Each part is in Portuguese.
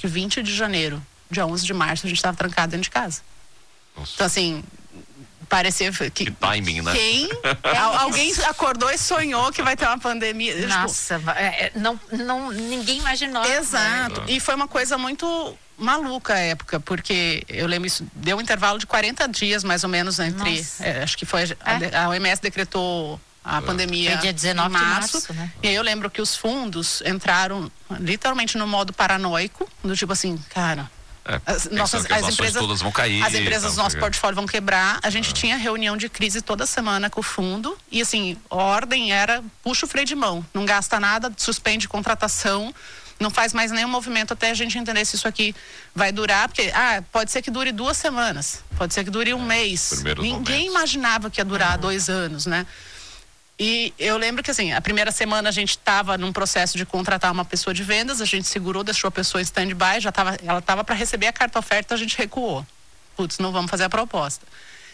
que 20 de janeiro, dia 11 de março, a gente estava trancado dentro de casa. Nossa. Então, assim, parecia que timing, né? Alguém acordou e sonhou que vai ter uma pandemia. Nossa, ninguém imaginou. Exato. E foi uma coisa muito maluca a época, porque eu lembro isso, deu um intervalo de 40 dias mais ou menos entre, acho que foi a OMS decretou a pandemia foi dia 19 em março, de março, né? E aí eu lembro que os fundos entraram literalmente no modo paranoico, do tipo assim, cara, as empresas todas vão cair, as empresas do nosso portfólio vão quebrar. A gente tinha reunião de crise toda semana com o fundo e assim, a ordem era puxa o freio de mão, não gasta nada, suspende contratação, não faz mais nenhum movimento até a gente entender se isso aqui vai durar, porque pode ser que dure 2 semanas, pode ser que dure um mês. Ninguém imaginava que ia durar 2 anos, né? E eu lembro que assim, a primeira semana a gente estava num processo de contratar uma pessoa de vendas, a gente segurou, deixou a pessoa em stand-by, ela estava para receber a carta oferta, a gente recuou. Putz, não vamos fazer a proposta.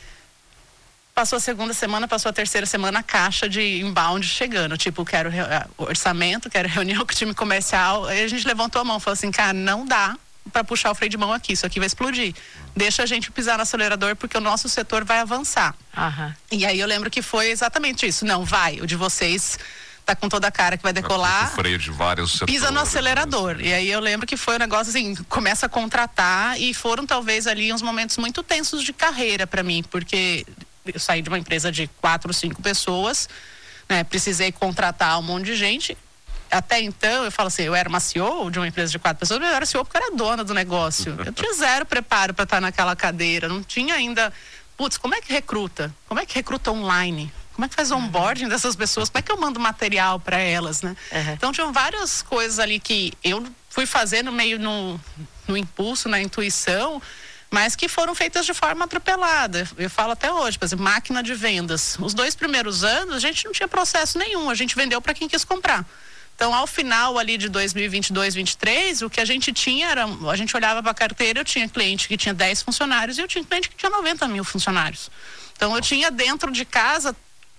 Passou a segunda semana, passou a terceira semana, a caixa de inbound chegando, tipo, quero orçamento, quero reunião com o time comercial. Aí a gente levantou a mão e falou assim, cara, não dá para puxar o freio de mão aqui, isso aqui vai explodir. Deixa a gente pisar no acelerador porque o nosso setor vai avançar. E aí eu lembro que foi exatamente isso. Não, vai, o de vocês tá com toda a cara que vai decolar. Freio de vários setores, pisa no acelerador. E aí eu lembro que foi um negócio assim, começa a contratar e foram talvez ali uns momentos muito tensos de carreira para mim, porque eu saí de uma empresa de 4 ou 5 pessoas, né? Precisei contratar um monte de gente. Até então, eu falo assim, eu era uma CEO de uma empresa de 4 pessoas, mas eu era CEO porque eu era dona do negócio. Eu tinha 0 preparo para estar naquela cadeira, não tinha ainda, como é que recruta? Como é que recruta online? Como é que faz o onboarding dessas pessoas? Como é que eu mando material para elas, né? Então, tinham várias coisas ali que eu fui fazendo meio no impulso, na intuição, mas que foram feitas de forma atropelada. Eu falo até hoje, por exemplo, máquina de vendas. Os 2 primeiros anos, a gente não tinha processo nenhum, a gente vendeu para quem quis comprar. Então, ao final ali de 2022, 2023, o que a gente tinha era, a gente olhava para a carteira, eu tinha cliente que tinha 10 funcionários e eu tinha cliente que tinha 90 mil funcionários. Então, eu tinha dentro de casa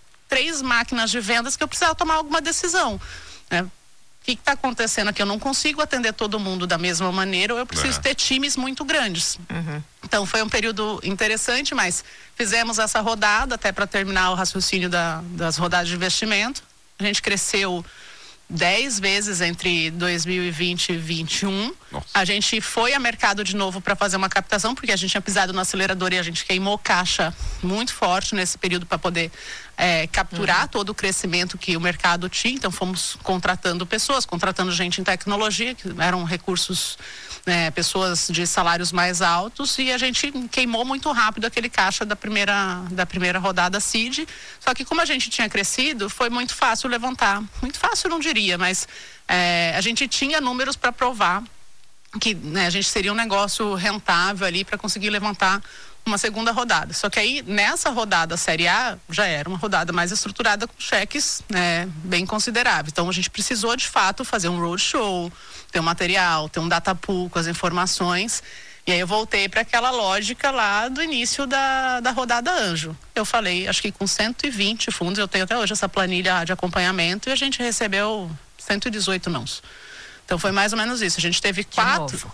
3 máquinas de vendas que eu precisava tomar alguma decisão, né? O que está acontecendo aqui? Eu não consigo atender todo mundo da mesma maneira, ou eu preciso ter times muito grandes. Então, foi um período interessante, mas fizemos essa rodada até para terminar o raciocínio das rodadas de investimento. A gente cresceu 10 vezes entre 2020 e 2021. A gente foi a mercado de novo para fazer uma captação, porque a gente tinha pisado no acelerador e a gente queimou caixa muito forte nesse período para poder capturar todo o crescimento que o mercado tinha. Então, fomos contratando pessoas, contratando gente em tecnologia, que eram recursos, pessoas de salários mais altos, e a gente queimou muito rápido aquele caixa da primeira rodada seed. Só que como a gente tinha crescido, foi muito fácil levantar. Muito fácil, não diria, mas a gente tinha números para provar que a gente seria um negócio rentável ali para conseguir levantar uma segunda rodada. Só que aí, nessa rodada Série A, já era uma rodada mais estruturada com cheques bem consideráveis. Então, a gente precisou, de fato, fazer um roadshow, ter um material, ter um data pool com as informações. E aí eu voltei para aquela lógica lá do início da rodada Anjo. Eu falei, acho que com 120 fundos, eu tenho até hoje essa planilha de acompanhamento, e a gente recebeu 118 nãos. Então, foi mais ou menos isso. A gente teve 4...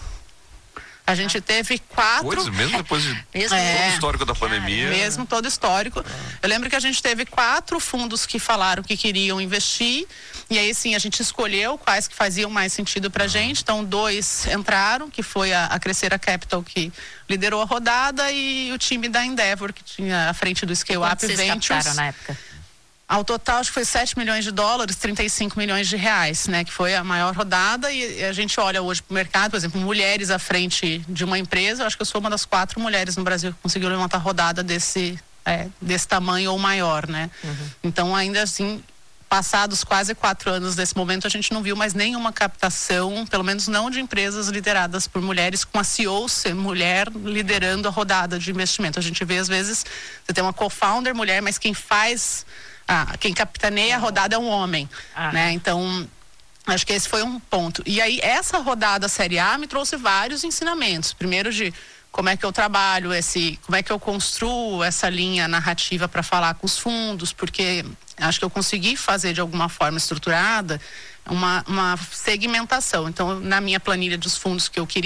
A gente teve 4... mesmo depois de todo o histórico da pandemia. Mesmo todo o histórico. Eu lembro que a gente teve 4 fundos que falaram que queriam investir. E aí, sim, a gente escolheu quais que faziam mais sentido pra gente. Então, 2 entraram, que foi a Crescera Capital, que liderou a rodada, e o time da Endeavor, que tinha à frente do Scale Up Ventures. Vocês captaram na época? Ao total, acho que foi $7 milhões, 35 milhões de reais, né? Que foi a maior rodada, e a gente olha hoje pro mercado, por exemplo, mulheres à frente de uma empresa. Eu acho que eu sou uma das 4 mulheres no Brasil que conseguiu levantar rodada desse tamanho ou maior, né? Então, ainda assim, passados quase 4 anos desse momento, a gente não viu mais nenhuma captação, pelo menos não de empresas lideradas por mulheres, com a CEO ser mulher liderando a rodada de investimento. A gente vê, às vezes, você tem uma co-founder mulher, mas quem capitaneia a rodada é um homem, né? Então, acho que esse foi um ponto. E aí, essa rodada Série A me trouxe vários ensinamentos. Primeiro, de como é que eu trabalho, como é que eu construo essa linha narrativa para falar com os fundos, porque acho que eu consegui fazer de alguma forma estruturada uma segmentação. Então, na minha planilha dos fundos que eu queria